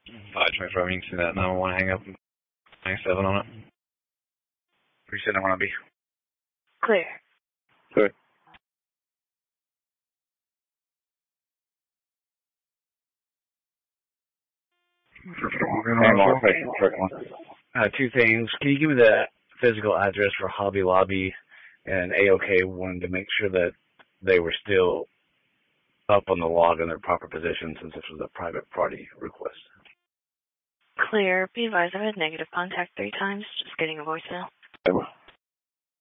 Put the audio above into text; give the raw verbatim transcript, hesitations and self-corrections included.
five twenty-five, you can see that nine one one hang up ninety-seven on it. Where you said I want to be? Clear. Good. Uh, two things. Can you give me the physical address for Hobby Lobby and A O K? Wanted to make sure that they were still up on the log in their proper position since this was a private party request. Clear. Be advised, I've had negative contact three times. Just getting a voicemail.